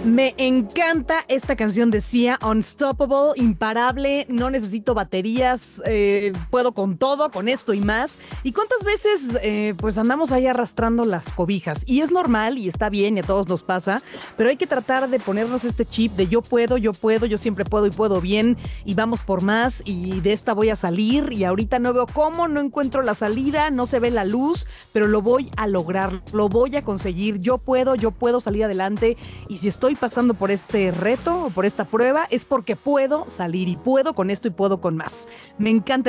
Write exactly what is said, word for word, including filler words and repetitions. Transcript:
Me encanta esta canción de Sia, Unstoppable, imparable, no necesito baterías, eh, puedo con todo, con esto y más. ¿Y cuántas veces eh, pues andamos ahí arrastrando las cobijas? Y es normal y está bien y a todos nos pasa, pero hay que tratar de ponernos este chip de yo puedo, yo puedo, yo siempre puedo y puedo bien y vamos por más y de esta voy a salir y ahorita no veo cómo, no encuentro la salida, no se ve la luz, pero lo voy a lograr, lo voy a conseguir, yo puedo, yo puedo salir adelante y si estoy pasando por este reto o por esta prueba es porque puedo salir y puedo con esto y puedo con más. Me encanta